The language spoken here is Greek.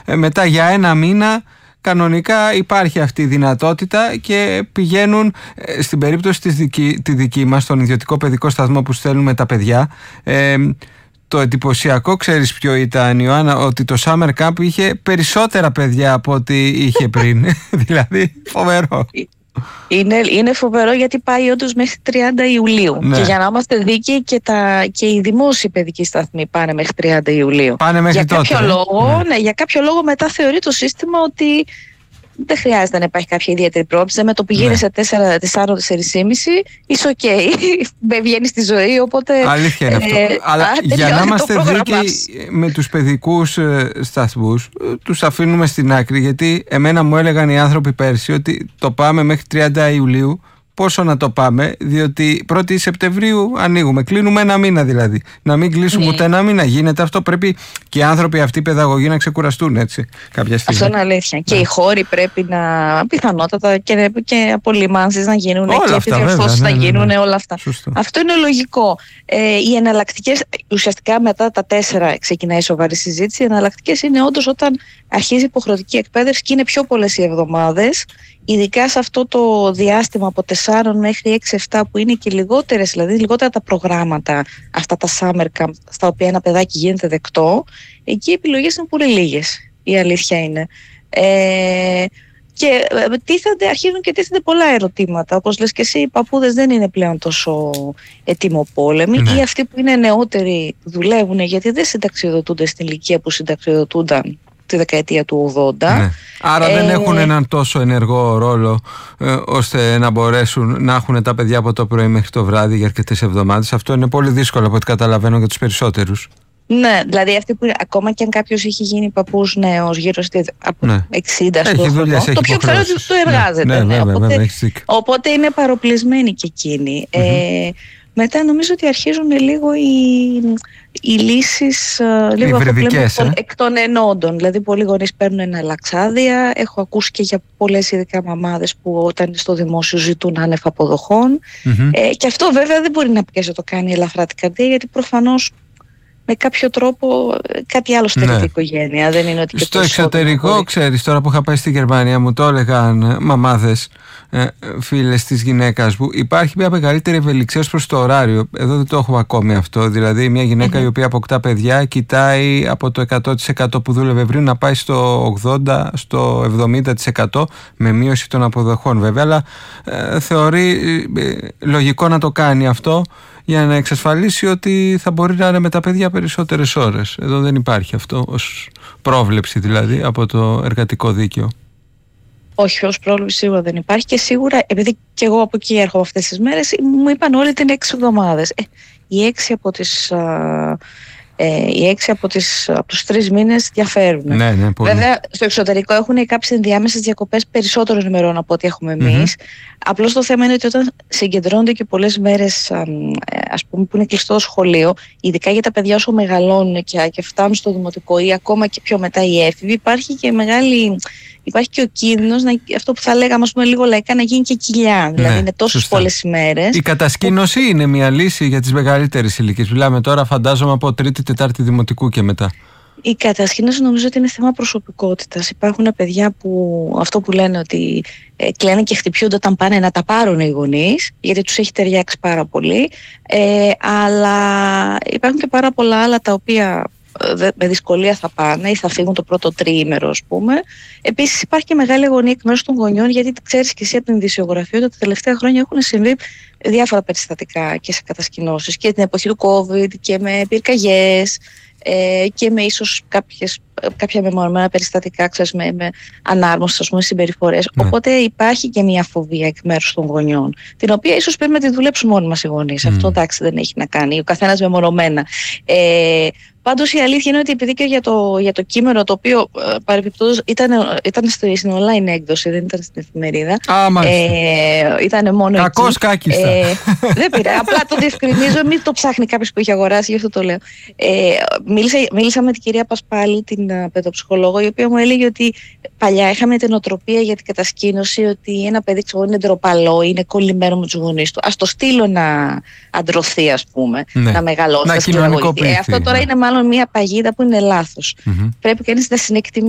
μετά για ένα μήνα κανονικά υπάρχει αυτή η δυνατότητα και πηγαίνουν, στην περίπτωση τη δική μας, στον ιδιωτικό παιδικό σταθμό που στέλνουμε τα παιδιά. Το εντυπωσιακό, ξέρεις ποιο ήταν, Ιωάννα, ότι το Summer Camp είχε περισσότερα παιδιά από ό,τι είχε πριν. Δηλαδή φοβερό. Είναι φοβερό, γιατί πάει όντως μέχρι 30 Ιουλίου. Ναι. Και για να είμαστε δίκαιοι, και οι δημόσιοι παιδικοί σταθμοί πάνε μέχρι 30 Ιουλίου. Πάνε μέχρι τότε. Για κάποιο λόγο μετά θεωρεί το σύστημα ότι δεν χρειάζεται να υπάρχει κάποια ιδιαίτερη πρόβλεψη. Με το πηγαίνει σε 4-4,5 είσαι οκ. Βγαίνει στη ζωή, οπότε. Αλήθεια είναι αυτό. Αλλά για να είμαστε δίκαιοι με τους παιδικούς σταθμούς, τους αφήνουμε στην άκρη, γιατί εμένα μου έλεγαν οι άνθρωποι πέρσι ότι το πάμε μέχρι 30 Ιουλίου. Πόσο να το πάμε, διότι 1η Σεπτεμβρίου ανοίγουμε. Κλείνουμε ένα μήνα δηλαδή. Να μην κλείσουμε ούτε ένα μήνα. Γίνεται αυτό. Πρέπει και οι άνθρωποι αυτοί οι παιδαγωγοί να ξεκουραστούν, έτσι, κάποια στιγμή. Αυτό είναι αλήθεια. Ναι. Και οι χώροι πρέπει να, πιθανότατα, και απολυμάνσεις να γίνουν, και επιδιορθώσεις να γίνουν, όλα αυτά. Σωστό. Αυτό είναι λογικό. Οι εναλλακτικές, ουσιαστικά μετά τα 4 ξεκινάει η σοβαρή συζήτηση. Οι εναλλακτικές είναι όντως όταν αρχίζει η υποχρεωτική εκπαίδευση και είναι πιο πολλές οι εβδομάδες. Ειδικά σε αυτό το διάστημα από 4 μέχρι 6-7, που είναι και λιγότερες, δηλαδή λιγότερα τα προγράμματα, αυτά τα summer camp, στα οποία ένα παιδάκι γίνεται δεκτό, εκεί οι επιλογές είναι πολύ λίγες, η αλήθεια είναι. Και αρχίζουν και τίθενται πολλά ερωτήματα. Όπως λες και εσύ, οι παππούδες δεν είναι πλέον τόσο ετοιμοπόλεμοι, ή αυτοί που είναι νεότεροι δουλεύουν, γιατί δεν συνταξιοδοτούνται στην ηλικία που συνταξιοδοτούνταν τη δεκαετία του 80. Ναι. Άρα δεν έχουν έναν τόσο ενεργό ρόλο ώστε να μπορέσουν να έχουν τα παιδιά από το πρωί μέχρι το βράδυ για αρκετές εβδομάδες. Αυτό είναι πολύ δύσκολο, από ό,τι καταλαβαίνω, για τους περισσότερους. Ναι, δηλαδή αυτοί που ακόμα και αν κάποιος έχει γίνει παππούς νέος, γύρω από 60 στο το πιο πιθανό ότι το εργάζεται. Οπότε είναι παροπλισμένοι και εκείνοι. Μετά νομίζω ότι αρχίζουν λίγο οι λύσεις λίγο εκ των ενόντων. Δηλαδή πολλοί γονείς παίρνουν εναλλαξάδια. Έχω ακούσει και για πολλές ειδικά μαμάδες που όταν στο δημόσιο ζητούν άνευ αποδοχών. Και αυτό βέβαια δεν μπορεί να πει να το κάνει ελαφρά την καρδία, γιατί προφανώς με κάποιο τρόπο κάτι άλλο στερεί η οικογένεια. Δεν είναι ότι και στο εξωτερικό, ξέρεις, τώρα που είχα πάει στη Γερμανία, μου το έλεγαν μαμάδες, φίλες της γυναίκας μου, υπάρχει μια μεγαλύτερη ευελιξία προς το ωράριο. Εδώ δεν το έχουμε ακόμη αυτό. Δηλαδή, μια γυναίκα η οποία αποκτά παιδιά κοιτάει από το 100% που δούλευε πριν να πάει στο 80%, στο 70%, με μείωση των αποδοχών βέβαια. Αλλά θεωρεί λογικό να το κάνει αυτό, για να εξασφαλίσει ότι θα μπορεί να είναι με τα παιδιά περισσότερες ώρες. Εδώ δεν υπάρχει αυτό ως πρόβλεψη, δηλαδή, από το εργατικό δίκαιο. Όχι, ως πρόβλεψη σίγουρα δεν υπάρχει, και σίγουρα, επειδή και εγώ από εκεί έρχομαι αυτές τις μέρες, μου είπαν όλοι ότι είναι 6 εβδομάδες. Οι 6 από τους 3 μήνες διαφέρουν. Ναι, βέβαια, στο εξωτερικό έχουν κάποιες ενδιάμεσες διακοπές περισσότερων ημερών από ό,τι έχουμε εμείς. Απλώς το θέμα είναι ότι όταν συγκεντρώνονται και πολλές μέρες, ας πούμε, που είναι κλειστό το σχολείο, ειδικά για τα παιδιά όσο μεγαλώνουν και φτάνουν στο δημοτικό ή ακόμα και πιο μετά οι έφηβοι, υπάρχει και ο κίνδυνος, αυτό που θα λέγαμε, ας πούμε, λίγο λαϊκά, να γίνει και κοιλιά. Δηλαδή είναι τόσες πολλές ημέρες. Η κατασκήνωση είναι μια λύση για τις μεγαλύτερες ηλικίες. Μιλάμε τώρα, φαντάζομαι, από 3η-4η δημοτικού και μετά. Η κατασκήνωση νομίζω ότι είναι θέμα προσωπικότητας. Υπάρχουν παιδιά που αυτό που λένε ότι κλαίνουν και χτυπιούνται όταν πάνε να τα πάρουν οι γονείς, γιατί τους έχει ταιριάξει πάρα πολύ. Αλλά υπάρχουν και πάρα πολλά άλλα τα οποία με δυσκολία θα πάνε ή θα φύγουν το πρώτο τριήμερο, ας πούμε. Επίσης υπάρχει και μεγάλη αγωνία εκ μέρους των γονιών, γιατί ξέρεις και εσύ από την ειδησιογραφία ότι τα τελευταία χρόνια έχουν συμβεί διάφορα περιστατικά και σε κατασκηνώσεις, και την εποχή του COVID και με πυρκαγιές, και με ίσως κάποια μεμονωμένα περιστατικά, ξέρεις, με ανάρμοστες, ας πούμε, συμπεριφορές. Οπότε υπάρχει και μια φοβία εκ μέρους των γονιών, την οποία ίσως πρέπει να τη δουλέψουμε μόνοι μας οι γονείς. Αυτό, εντάξει, δεν έχει να κάνει ο καθένας μεμονωμένα. Πάντως η αλήθεια είναι ότι επειδή και για το κείμενο, το οποίο παρεμπιπτόντως ήταν στην online έκδοση, δεν ήταν στην εφημερίδα. Ήταν μόνο κακός κάκιστα. Δεν πειράζει, απλά το διευκρινίζω, μην το ψάχνει κάποιος που έχει αγοράσει, γι' αυτό το λέω. Μίλησα με την κυρία Πασπάλη, την παιδοψυχολόγο, η οποία μου έλεγε ότι παλιά είχαμε την οτροπία για την κατασκήνωση ότι ένα παιδί είναι ντροπαλό, είναι κολλημένο με τους γονείς του. Ας το στείλω να αντρωθεί, ας πούμε, να μεγαλώσει. Να κοινωνικοποιηθεί. Αυτό τώρα είναι μάλλον μια παγίδα που είναι λάθος. Πρέπει κανείς να συνεκτιμήσει